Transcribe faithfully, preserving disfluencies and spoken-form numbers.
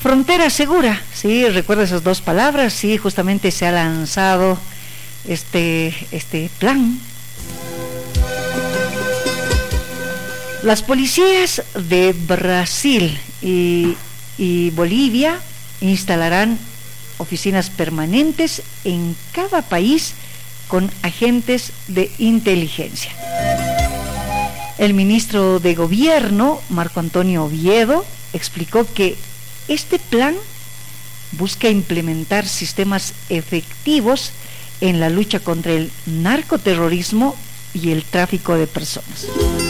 Frontera segura, sí, recuerda esas dos palabras, sí, justamente se ha lanzado este, este plan. Las policías de Brasil y, y Bolivia instalarán oficinas permanentes en cada país con agentes de inteligencia. El ministro de Gobierno, Marco Antonio Oviedo, explicó que este plan busca implementar sistemas efectivos en la lucha contra el narcoterrorismo y el tráfico de personas.